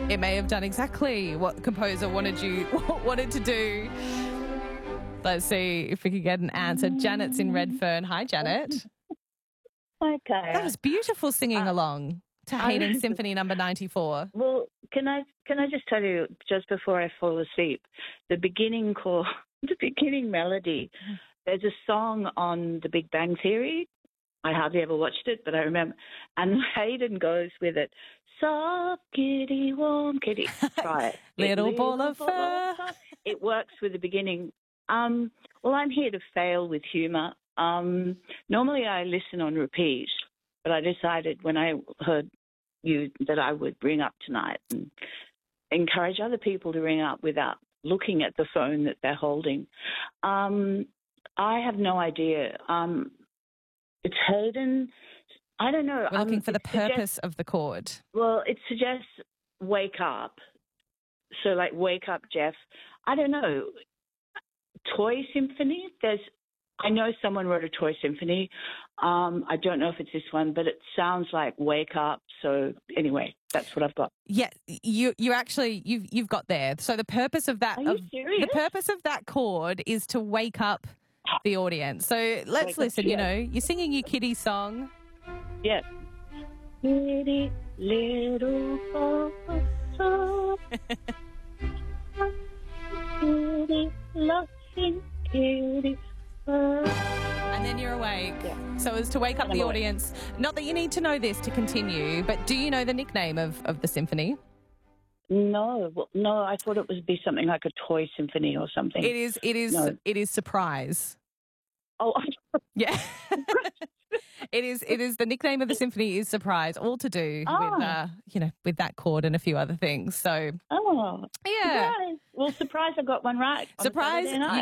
It may have done exactly what the composer wanted to do. Let's see if we can get an answer. Janet's in Redfern. Hi, Janet. Okay. That was beautiful singing along to Haydn Symphony number 94. Well, can I just tell you, just before I fall asleep, the beginning melody, there's a song on The Big Bang Theory. I hardly ever watched it, but I remember. And Haydn goes with it. Soft kitty, warm kitty. Try it. Little ball of fur. It works with the beginning. Well, I'm here to fail with humour. Normally I listen on repeat, but I decided when I heard you that I would ring up tonight and encourage other people to ring up without looking at the phone that they're holding. I have no idea. It's Haydn. I don't know. We're looking for the purpose of the chord. Well, it suggests wake up. So like wake up, Jeff. I don't know. Toy Symphony? I know someone wrote a toy symphony. I don't know if it's this one, but it sounds like wake up. So anyway, that's what I've got. Yeah, you've got there. So the purpose of that, Are you serious? the purpose of that chord is to wake up the audience. So let's listen. You know, you're singing your kiddie song. Yes. Kitty, little officer. Kitty, laughing kitty. And then you're awake. Yeah. So as to wake up the audience. Not that you need to know this to continue, but do you know the nickname of the symphony? No, I thought it would be something like a toy symphony or something. It is surprise. Oh, yeah. It is the nickname of the symphony is surprise, all to do with that chord and a few other things. So yeah. yeah. Surprise. Well, surprise, I got one right. Surprise.